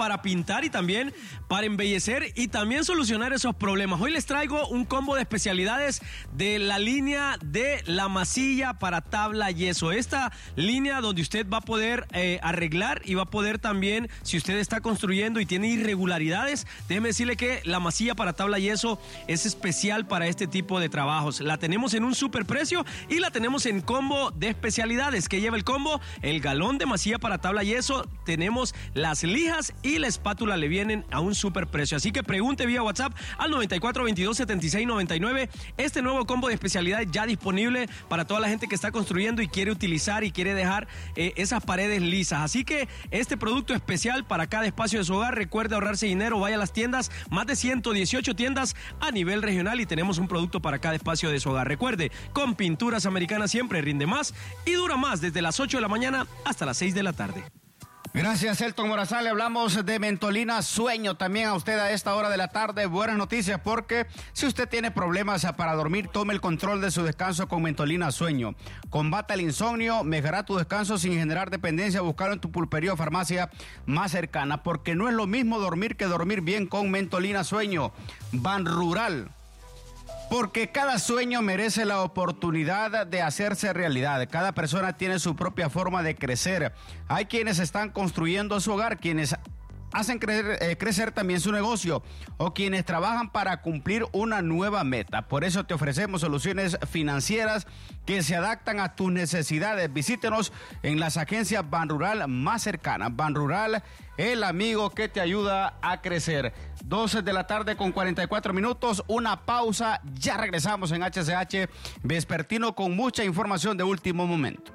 para pintar y también para embellecer y también solucionar esos problemas. Hoy les traigo un combo de especialidades de la línea de la masilla para tabla yeso. Esta línea donde usted va a poder arreglar y va a poder también, si usted está construyendo y tiene irregularidades, déjeme decirle que la masilla para tabla yeso es especial para este tipo de trabajos. La tenemos en un super precio y la tenemos en combo de especialidades. ¿Qué lleva el combo? El galón de masilla para tabla yeso, tenemos las lijas y la espátula le vienen a un super precio. Así que pregunte vía WhatsApp al 94227699. Este nuevo combo de especialidades ya disponible para toda la gente que está construyendo y quiere utilizar y quiere dejar esas paredes lisas. Así que este producto especial para cada espacio de su hogar. Recuerde ahorrarse dinero, vaya a las tiendas, más de 118 tiendas a nivel regional y tenemos un producto para cada espacio de su hogar. Recuerde, con Pinturas Americanas siempre rinde más y dura más desde las 8 de la mañana hasta las 6 de la tarde. Gracias, Elton Morazán. Le hablamos de Mentolina Sueño también a usted a esta hora de la tarde. Buenas noticias, porque si usted tiene problemas para dormir, tome el control de su descanso con Mentolina Sueño. Combata el insomnio, mejora tu descanso sin generar dependencia. Búscalo en tu pulpería o farmacia más cercana, porque no es lo mismo dormir que dormir bien con Mentolina Sueño. Banrural. Porque cada sueño merece la oportunidad de hacerse realidad. Cada persona tiene su propia forma de crecer. Hay quienes están construyendo su hogar, quienes hacen crecer también su negocio o quienes trabajan para cumplir una nueva meta. Por eso te ofrecemos soluciones financieras que se adaptan a tus necesidades. Visítenos en las agencias Banrural más cercanas. Banrural, el amigo que te ayuda a crecer. 12 de la tarde con 44 minutos, una pausa, ya regresamos en HCH Vespertino con mucha información de último momento.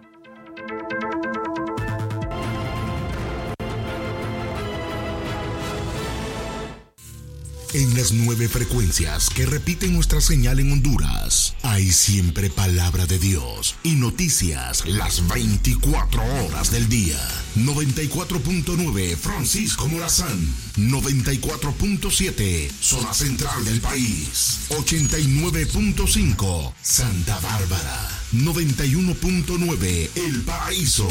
En las 9 frecuencias que repiten nuestra señal en Honduras, hay siempre palabra de Dios y noticias las 24 horas del día. 94.9 Francisco Morazán, 94.7 zona central del país, 89.5 Santa Bárbara, 91.9 El Paraíso,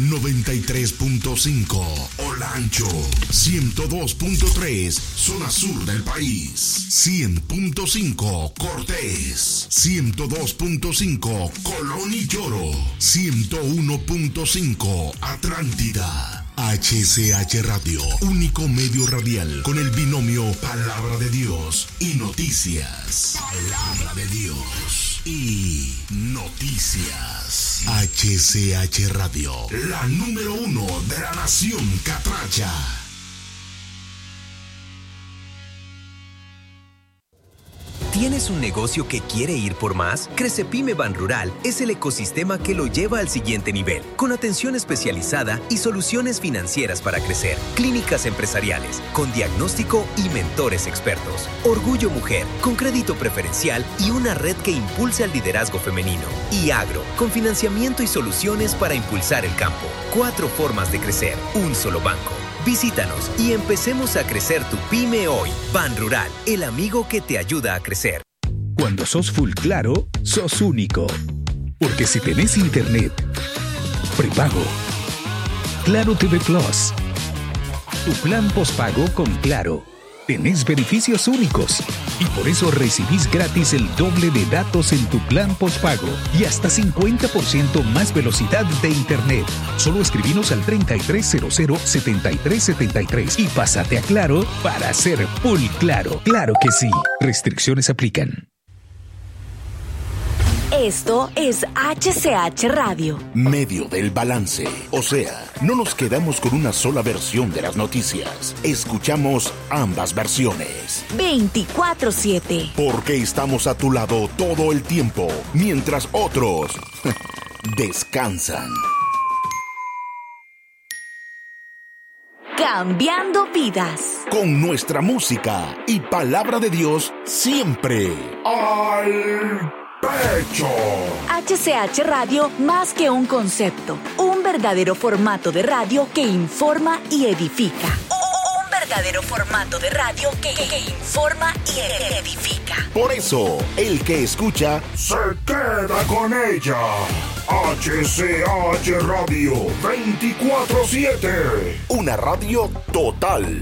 93.5 Olancho, 102.3 zona sur del país, 100.5 Cortés, 102.5 Colón y Lloro, 101.5 Atlántida. HCH Radio, único medio radial con el binomio Palabra de Dios y Noticias. Palabra de Dios y Noticias. HCH Radio, la número 1 de la nación catracha. ¿Tienes un negocio que quiere ir por más? Crecepyme Banrural es el ecosistema que lo lleva al siguiente nivel, con atención especializada y soluciones financieras para crecer, clínicas empresariales, con diagnóstico y mentores expertos, Orgullo Mujer, con crédito preferencial y una red que impulse al liderazgo femenino, y Agro, con financiamiento y soluciones para impulsar el campo. 4 formas de crecer, un solo banco. Visítanos y empecemos a crecer tu pyme hoy. Banrural, el amigo que te ayuda a crecer. Cuando sos full Claro, sos único. Porque si tenés internet prepago, Claro TV Plus, tu plan postpago con Claro, tenés beneficios únicos. Y por eso recibís gratis el doble de datos en tu plan postpago y hasta 50% más velocidad de internet. Solo escribinos al 3300-7373 y pásate a Claro para ser full Claro. Claro que sí. Restricciones aplican. Esto es HCH Radio. Medio del balance. O sea, no nos quedamos con una sola versión de las noticias. Escuchamos ambas versiones. 24/7. Porque estamos a tu lado todo el tiempo, mientras otros descansan. Cambiando vidas. Con nuestra música y palabra de Dios siempre al pecho. HCH Radio, más que un concepto, un verdadero formato de radio que informa y edifica. Un verdadero formato de radio que informa y edifica. Por eso, el que escucha se queda con ella. HCH Radio 24/7. Una radio total.